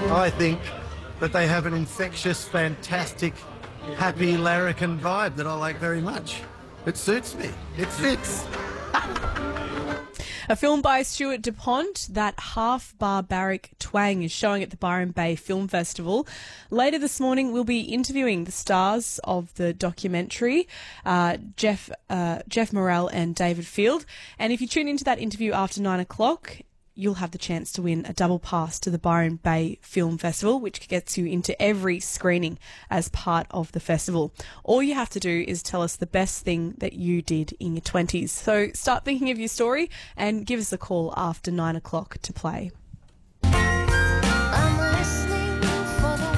I think that they have an infectious, fantastic, happy larrikin vibe that I like very much. It suits me. It fits. A film by Stuart DuPont, that half-barbaric twang, is showing at the Byron Bay Film Festival. Later this morning, we'll be interviewing the stars of the documentary, Jeff Morrell and David Field. And if you tune into that interview after 9 o'clock, you'll have the chance to win a double pass to the Byron Bay Film Festival, which gets you into every screening as part of the festival. All you have to do is tell us the best thing that you did in your 20s. So start thinking of your story and give us a call after 9 o'clock to play. I'm listening for the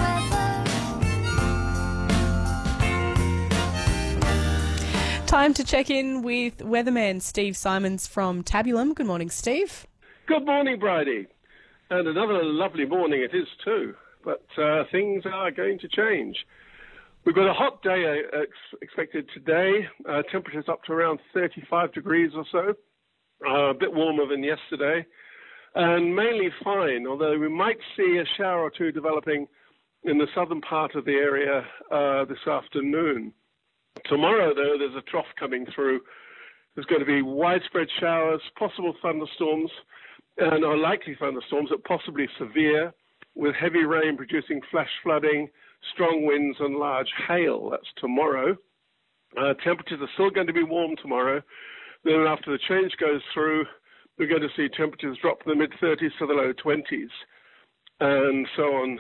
weather. Time to check in with weatherman Steve Simons from Tabulum. Good morning, Steve. Good morning, Bridie. And another lovely morning it is too, but things are going to change. We've got a hot day expected today, temperatures up to around 35 degrees or so, a bit warmer than yesterday, and mainly fine, although we might see a shower or two developing in the southern part of the area this afternoon. Tomorrow, though, there's a trough coming through. There's going to be widespread showers, possible thunderstorms, and are likely thunderstorms that possibly severe, with heavy rain producing flash flooding, strong winds and large hail. That's tomorrow. Temperatures are still going to be warm tomorrow. Then after the change goes through, we're going to see temperatures drop from the mid-30s to the low 20s. And so on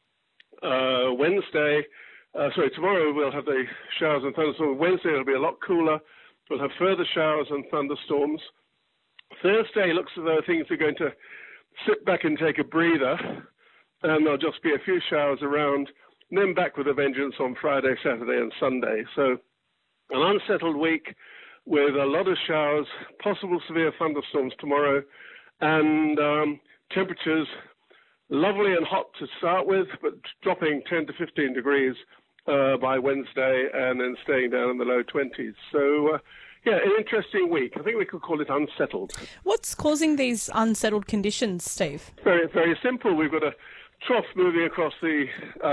tomorrow we'll have the showers and thunderstorms. Wednesday it'll be a lot cooler. We'll have further showers and thunderstorms. Thursday looks as though things are going to sit back and take a breather, and there'll just be a few showers around, and then back with a vengeance on Friday, Saturday, and Sunday. So an unsettled week with a lot of showers, possible severe thunderstorms tomorrow, and temperatures lovely and hot to start with, but dropping 10 to 15 degrees by Wednesday, and then staying down in the low 20s. So, yeah, an interesting week. I think we could call it unsettled. What's causing these unsettled conditions, Steve? Very, very simple. We've got a trough moving across the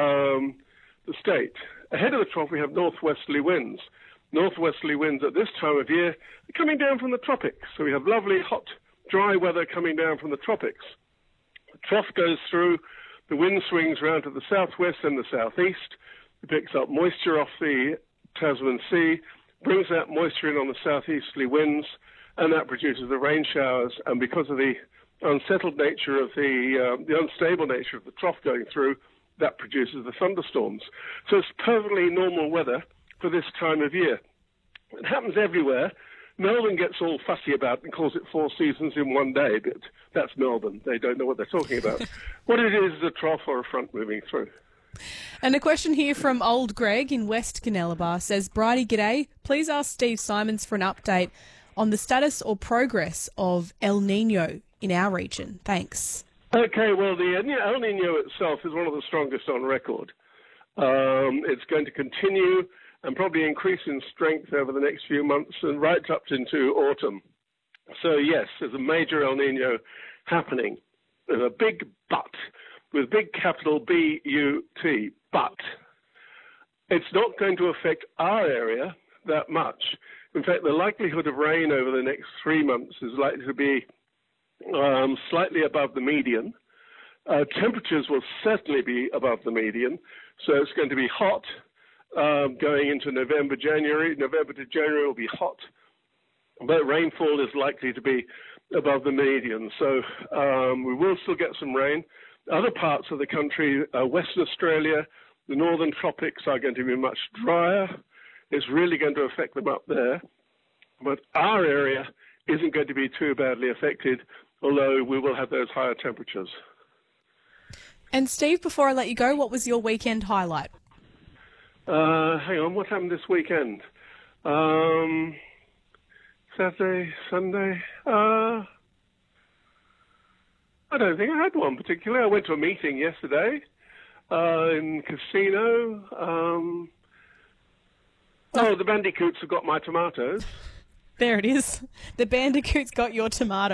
state. Ahead of the trough, we have northwesterly winds. Northwesterly winds at this time of year are coming down from the tropics. So we have lovely, hot, dry weather coming down from the tropics. The trough goes through, the wind swings round to the southwest and the southeast. It picks up moisture off the Tasman Sea, brings that moisture in on the southeasterly winds, and that produces the rain showers. And because of the unsettled nature of the unstable nature of the trough going through, that produces the thunderstorms. So it's perfectly normal weather for this time of year. It happens everywhere. Melbourne gets all fussy about it and calls it 4 seasons in one day, but that's Melbourne. They don't know what they're talking about. What it is a trough or a front moving through. And a question here from Old Greg in West Canelabar says, Bridie, g'day. Please ask Steve Simons for an update on the status or progress of El Nino in our region. Thanks. Okay, well, the El Nino itself is one of the strongest on record. It's going to continue and probably increase in strength over the next few months and right up into autumn. So, yes, there's a major El Nino happening. There's a big but, with big capital B-U-T, but it's not going to affect our area that much. In fact, the likelihood of rain over the next 3 months is likely to be slightly above the median. Temperatures will certainly be above the median, so it's going to be hot going into November, January. November to January will be hot, but rainfall is likely to be above the median. So we will still get some rain. Other parts of the country, Western Australia, the northern tropics are going to be much drier. It's really going to affect them up there. But our area isn't going to be too badly affected, although we will have those higher temperatures. And Steve, before I let you go, what was your weekend highlight? Hang on, what happened this weekend? Saturday, Sunday? I don't think I had one particularly. I went to a meeting yesterday in casino. The bandicoots have got my tomatoes. There it is. The bandicoots got your tomato.